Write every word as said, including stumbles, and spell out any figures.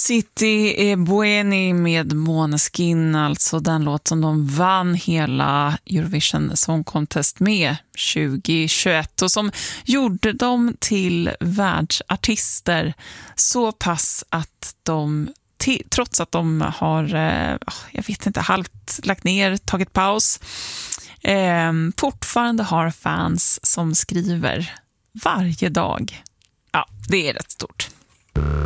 City e Bueni med Måneskin, alltså den låt som de vann hela Eurovision Song Contest med tjugohundratjugoett och som gjorde dem till världsartister så pass att de, trots att de har, jag vet inte, halvt lagt ner, tagit paus, eh, fortfarande har fans som skriver varje dag. Ja, det är rätt stort.